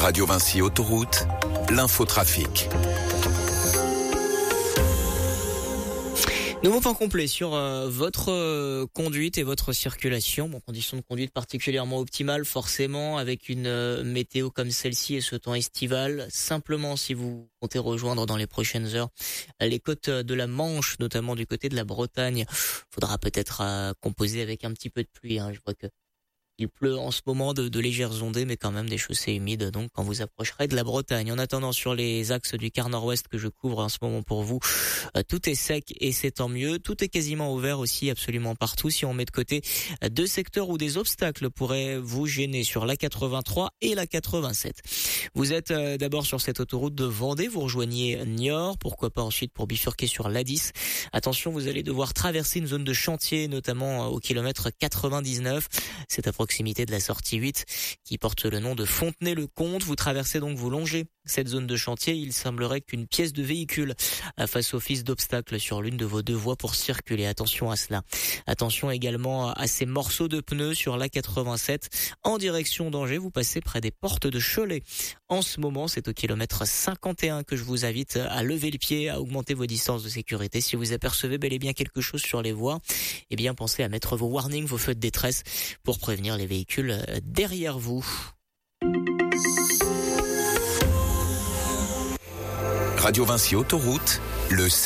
Radio Vinci Autoroute, l'infotrafic. Nouveau point complet sur votre conduite et votre circulation. Bon, conditions de conduite particulièrement optimales, forcément, avec une météo comme celle-ci et ce temps estival. Simplement, si vous comptez rejoindre dans les prochaines heures les côtes de la Manche, notamment du côté de la Bretagne, faudra peut-être composer avec un petit peu de pluie. Je vois que il pleut en ce moment de légères ondées, mais quand même des chaussées humides, donc quand vous approcherez de la Bretagne. En attendant, sur les axes du quart nord-ouest que je couvre en ce moment pour vous, tout est sec et c'est tant mieux. Tout est quasiment ouvert aussi, absolument partout. Si on met de côté deux secteurs où des obstacles pourraient vous gêner, sur la 83 et la 87. Vous êtes d'abord sur cette autoroute de Vendée, vous rejoignez Niort, pourquoi pas ensuite pour bifurquer sur l'A10. Attention, vous allez devoir traverser une zone de chantier, notamment au kilomètre 99. C'est à proximité de la sortie 8 qui porte le nom de Fontenay-le-Comte. Vous traversez donc, vous longez cette zone de chantier. Il semblerait qu'une pièce de véhicule fasse office d'obstacle sur l'une de vos deux voies pour circuler. Attention à cela. Attention également à ces morceaux de pneus sur la 87 en direction d'Angers. Vous passez près des portes de Cholet. En ce moment, c'est au kilomètre 51 que je vous invite à lever le pied, à augmenter vos distances de sécurité. Si vous apercevez bel et bien quelque chose sur les voies, eh bien pensez à mettre vos warnings, vos feux de détresse pour prévenir les véhicules derrière vous. Radio Vinci Autoroute, le